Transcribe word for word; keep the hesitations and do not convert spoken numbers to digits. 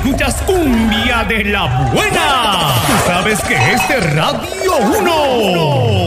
escuchas cumbia de la buena. Tú sabes que este Radio uno.